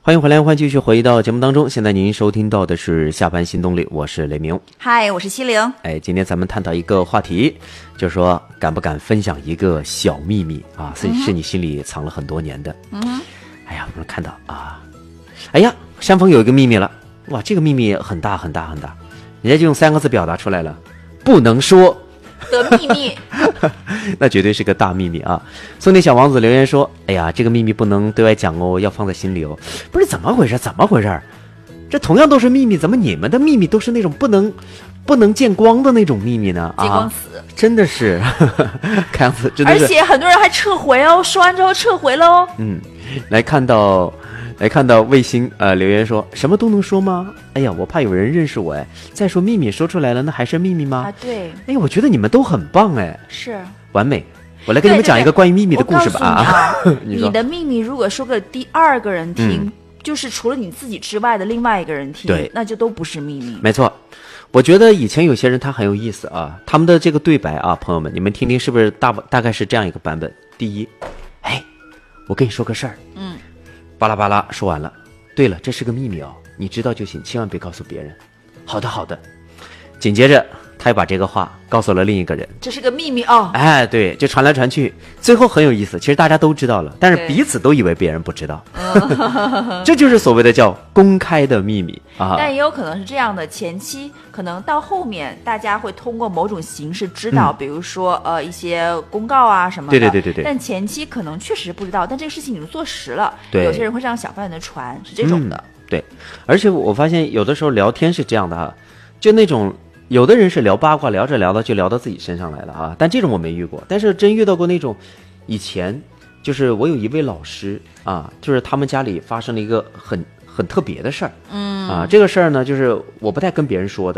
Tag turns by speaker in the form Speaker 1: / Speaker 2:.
Speaker 1: 欢迎回来，欢迎继续回到节目当中。现在您收听到的是下班新动力，我是雷明。
Speaker 2: 嗨，我是西玲。
Speaker 1: 今天咱们探讨一个话题，就是说敢不敢分享一个小秘密啊？是你心里藏了很多年的。哎呀，我们看到啊，哎呀，山峰有一个秘密了，哇，这个秘密很大很大很大，人家就用3个字表达出来了，不能说
Speaker 2: 的秘密。
Speaker 1: 那绝对是个大秘密啊！送你小王子留言说：“哎呀，这个秘密不能对外讲哦，要放在心里哦。”不是怎么回事？怎么回事？这同样都是秘密，怎么你们的秘密都是那种不能见光的那种秘密呢？
Speaker 2: 见光死，
Speaker 1: 真的是，看样子真的是。
Speaker 2: 而且很多人还撤回哦，说完之后撤回了哦。
Speaker 1: 来看到卫星留言说什么都能说吗？哎呀，我怕有人认识我哎。再说秘密说出来了，那还是秘密吗？
Speaker 2: 啊，对。
Speaker 1: 哎，我觉得你们都很棒哎，
Speaker 2: 是
Speaker 1: 完美。我来跟你们讲一个关于秘密的故事吧。
Speaker 2: 你的秘密如果说给第2个人听，就是除了你自己之外的另外一个人听，
Speaker 1: 对，
Speaker 2: 那就都不是秘密。
Speaker 1: 没错，我觉得以前有些人他很有意思啊，他们的这个对白啊，朋友们，你们听听是不是大概是这样一个版本？第一，哎，我跟你说个事儿，巴拉巴拉说完了。对了，这是个秘密哦，你知道就行，千万别告诉别人。好的，好的。紧接着，他又把这个话告诉了另一个人，
Speaker 2: 这是个秘密哦。
Speaker 1: 哎，对，就传来传去，最后很有意思。其实大家都知道了，但是彼此都以为别人不知道，这就是所谓的叫公开的秘密啊。
Speaker 2: 但也有可能是这样的，前期可能到后面大家会通过某种形式知道，比如说一些公告啊什么的。
Speaker 1: 对。
Speaker 2: 但前期可能确实不知道，但这个事情已经做实了。
Speaker 1: 对，
Speaker 2: 有些人会让小范围的传，是这种的。
Speaker 1: 对，而且我发现有的时候聊天是这样的哈，就那种。有的人是聊八卦，聊着聊着就聊到自己身上来了啊，但这种我没遇过。但是真遇到过那种，以前就是我有一位老师啊，就是他们家里发生了一个很特别的事儿，这个事儿呢，就是我不太跟别人说的。